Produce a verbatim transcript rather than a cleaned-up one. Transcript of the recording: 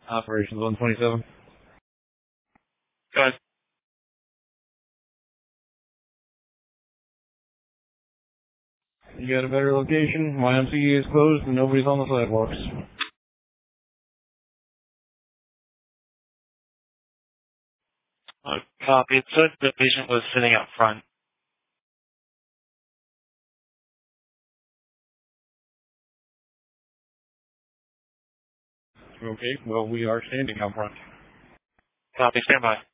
Operations one twenty-seven. Go ahead. You got a better location? Y M C A is closed and nobody's on the sidewalks. Uh, copy. It said the patient was sitting up front. Okay, well, we are standing out front. Copy. Stand by.